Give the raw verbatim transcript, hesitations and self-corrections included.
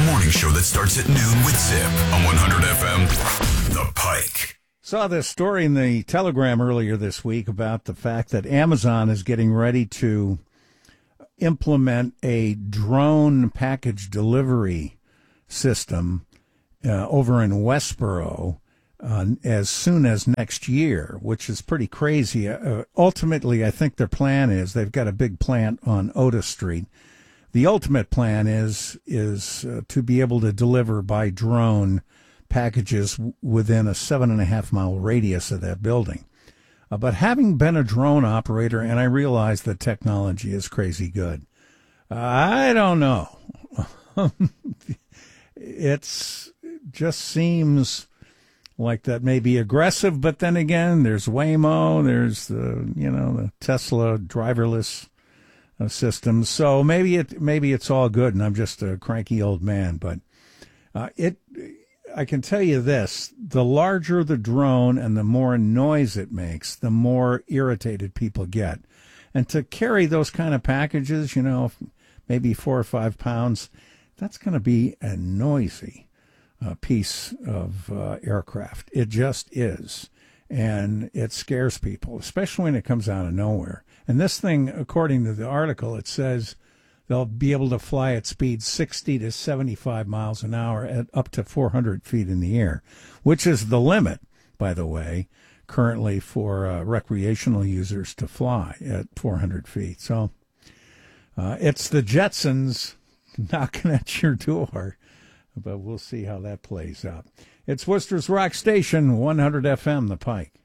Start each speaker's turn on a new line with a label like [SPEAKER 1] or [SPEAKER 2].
[SPEAKER 1] morning show that starts at noon with Zip on one hundred F M, The Pike.
[SPEAKER 2] Saw this story in the Telegram earlier this week about the fact that Amazon is getting ready to implement a drone package delivery system uh, over in Westboro uh, as soon as next year, which is pretty crazy. Uh, ultimately, I think their plan is they've got a big plant on Otis Street. The ultimate plan is is uh, to be able to deliver by drone packages w- within a seven and a half mile radius of that building. Uh, but having been a drone operator, and I realize that technology is crazy good, I don't know. It's just seems like that may be aggressive, but then again, there's Waymo, there's the you know the Tesla driverless uh, systems, so maybe it maybe it's all good, and I'm just a cranky old man. But uh, it. I can tell you this, the larger the drone and the more noise it makes, the more irritated people get. And to carry those kind of packages, you know, maybe four or five pounds, that's going to be a noisy uh, piece of uh, aircraft. It just is. And it scares people, especially when it comes out of nowhere. And this thing, according to the article, it says they'll be able to fly at speeds sixty to seventy-five miles an hour at up to four hundred feet in the air, which is the limit, by the way, currently for uh, recreational users to fly at four hundred feet. So uh, it's the Jetsons knocking at your door, but we'll see how that plays out. It's Worcester's Rock Station, one hundred F M, The Pike.